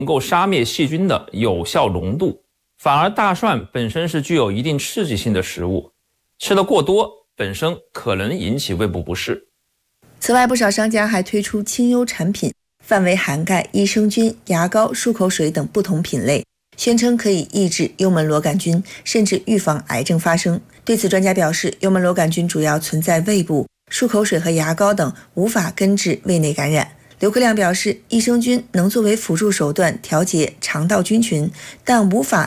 能够杀灭细菌的有效浓度，反而大蒜本身是具有一定刺激性的食物，吃得过多本身可能引起胃部不适。 此外，不少商家还推出清幽产品，范围涵盖益生菌、牙膏、漱口水等不同品类，宣称可以抑制幽门螺杆菌，甚至预防癌症发生。对此，专家表示，幽门螺杆菌主要存在胃部，漱口水和牙膏等无法根治胃内感染。刘克亮表示，益生菌能作为辅助手段调节肠道菌群，但无法